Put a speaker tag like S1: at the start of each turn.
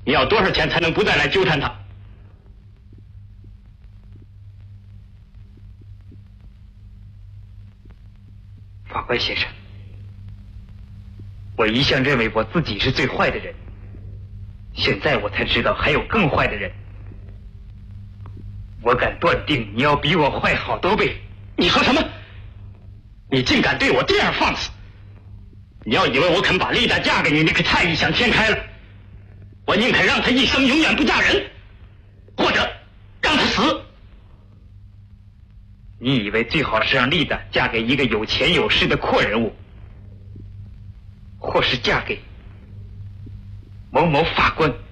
S1: 你要多少钱才能不再来纠缠他？
S2: 法官先生，我一向认为我自己是最坏的人，现在我才知道还有更坏的人。我敢断定你要比我坏好多倍。
S1: 你说什么？你竟敢对我这样放肆！你要以为我肯把丽达嫁给你，你可太异想天开了。我宁肯让她一生永远不嫁人，或者让她死。
S2: 你以为最好是让丽达嫁给一个有钱有势的阔人物，或是嫁给某某法官？